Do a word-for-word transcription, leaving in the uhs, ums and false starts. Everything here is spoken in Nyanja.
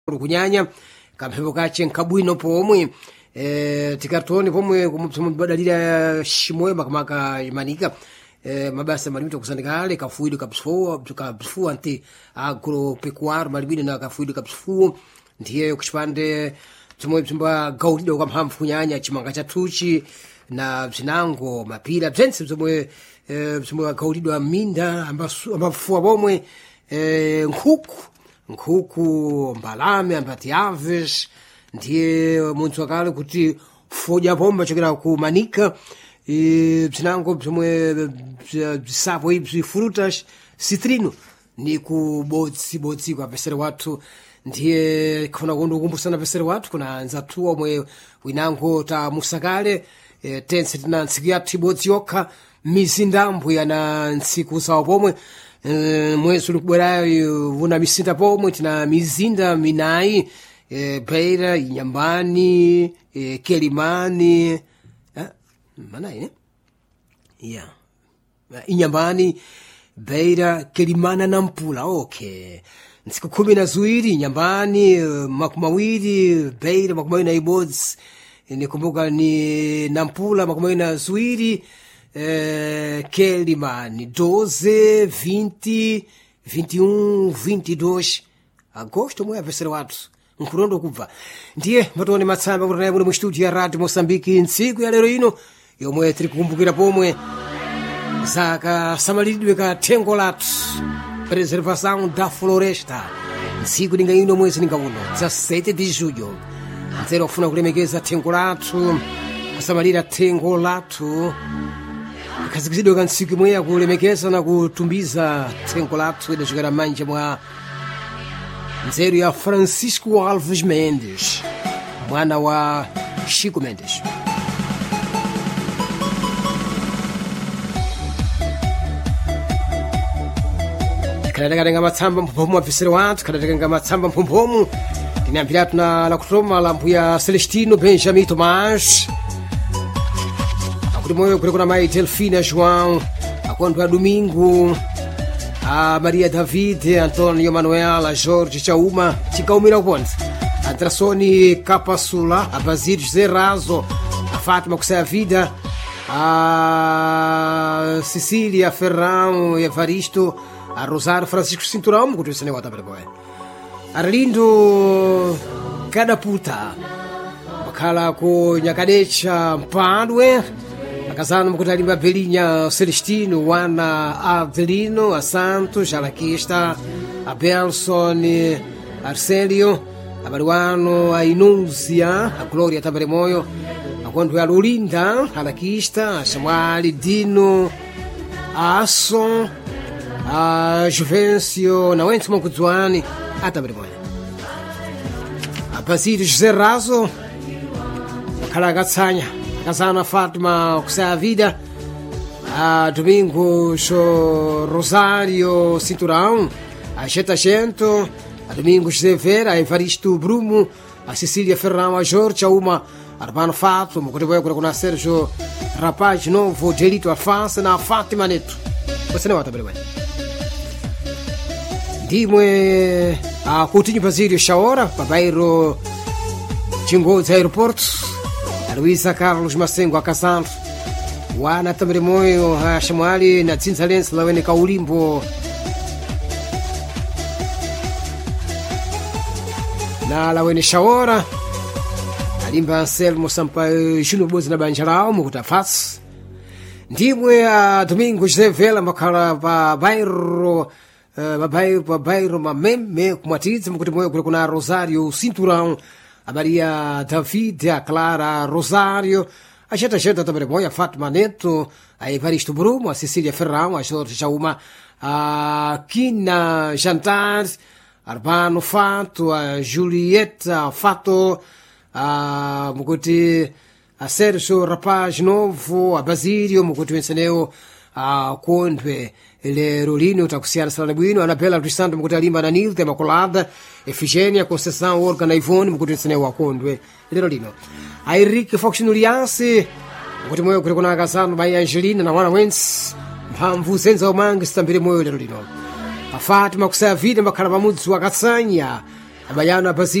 kunyanya kamphepo kache nkabwino pomwe eh tikatoni pomwe kumubadalira shimoyo makamaka imanika eh mabasa malimito kusandikale kafuido kapsfo kapsfo anti agropecuário malibino na kafuido kapsfo ndiye kuchipande chimwe chimba gaudido kamphamvu kunyanya chimanga cha tuchi na bzinango mapira bzense bzomwe eh bzomwe gaudidwa minda ambafu ambafuwa pomwe eh nkhuku nkhuku mbalame ambati aves ndiye munthu akale kuti fodya pomba chokera kumanika e bzinango bzomwe bzisapo ibzi frutas citrino ni kubotsi botsi kwa pesere wathu ndiye kufuna kundu kukumbusana pesere wathu kuna nzathu omwe winango ta musakale e, tense tina ntsiku yathu ibodzi yokha mizindambo yana ntsiku sawa pomwe e, mwezi ulikubwerayo vuna misinda pomwe tina mizinda minayi e, Beira, Inyambani, e, Kelimani eh? manayi ne? yeah. Inyambani, Beira, Kelimana na Mpula okay ntsiku khumi na ziwiri Inyambani makumi mawiri Beira makumi mawiri na ibodzi nikumbuka ni Nampula makumi mawiri na ziwiri eh, Kelimani doze, vinte, vinte e um, vinte e dois agosto mwe apesera watu nkurondo kubva ndiye matone matsamba kuti naye muli mu studio ya Radio Mosambiki ntsiku ya lero ino yomwe tiri kukumbukira pomwe zaka samalidwe ka thengo lathu preservação da floresta ntsiku linga ino mwezi linga uno dezessete de julho nzero kufuna kulemekeza thengo lathu kusamalira thengo lathu khazikizidwe ka ntsiku imwe yakulemekeza na kutumbiza thengo lathu idachokera manja mwa nzeru ya Francisco Alves Mendes mwana wa Chico Mendes kadakatenga matsamba mphomu apesere wathu kadakatenga matsamba mphomu tinayambiratu na lakutoma lampu ya Celestino Benjamin Tomás akuti moyo kule kuna mai Delfina João akondwa Domingo a Maria David, Antonio Manuela, Jorge Chauma, Chicaumira Ponte, a Trasoni Capasula, a Basílio José Razo, a Fátima Cossé Vida, a Cecília Ferrão, Evaristo, a Rosário Francisco Cinturão, que você não vai para boa. Arlindo Cadaputa, Bacala com Nhakadecha Padue, akazana mukutalimba Belinha Celestino, Wana Avelino, a Santos, a Laquista, a Belson, Arcélio, a Maruano, a Inúncia, a Glória Tabaremoio, a quando a Lulinda, a Laquista, a Samuali, Dino, a Asson, a Juvencio, na Wentz Moncuzuani, a Tabaremoio. A Basílio José Razo, a Calagatzanha, Casana Fátima Cossé Vida, a Domingos Rosário Cinturão, a Geta Gento, a Domingos José Vera, a Evaristo Brumo, a Cecília Ferrão, a Jorge Auma, a Arbano Fato, o Cotevoio com a Sérgio Rapaz Novo, Delito Alface, na Fátima Neto. Você não vai estar bem. Dimwe a Coutinho Basílio Chaora, Pabairo Tingo dos Aeroportos. A Luísa Carlos Massengo a Casal, o Ana Tamarimoio, a Chamuali, na Tzinzalense, lá em Caulimbo, na lá em Chaora, a Limba Anselmo Sampaio, Júnior Bozo na Banjarau, Muguta Faz, Ndimwe a Domingo José Vela, Macala, Bairro, Bairro, Bairro, Mameme, Kumatiz, Muguta Kuna Rosário, Cinturão, a Maria David, a Clara Rosário, a Geta Geta também, a Fátima Neto, a Evaristo Brumo, a Cecília Ferrão, a Jorge Jauma, a Kina Jantar, a Arbano Fato, a Julieta Fato, a Muguti, a Sérgio Rapaz Novo, a Basílio, Muguti Venceneu, a Condwe, ele Rolino, Tacuciana Salanabuino, a Anabela dos Santos, Muguti Lima Danil, Temacolada, Efigênia, Conceição, Organa Ivone, Muguti Venceneu, a Condwe, ele Rolino. A Henrique Foxinurianse, Muguti Moio, Gregona Gazano, Maia Angelina, na Wana Wens, Pamvuzenza Omangues, também Moio, ele Rolino. A Fátima, que se a vida, Macarabamud, sua Gaçanha, amanhã na